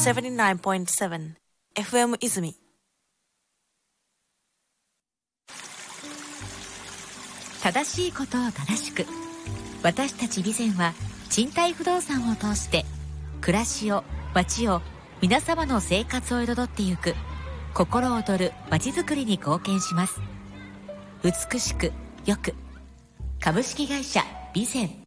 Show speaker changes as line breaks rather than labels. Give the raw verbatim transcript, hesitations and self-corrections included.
セブンティナインポイントセブン エフエム 泉。
正しいことを正しく、私たち備前は賃貸不動産を通して暮らしを、街を、皆様の生活を彩ってゆく心躍る街づくりに貢献します。美しくよく、株式会社備前。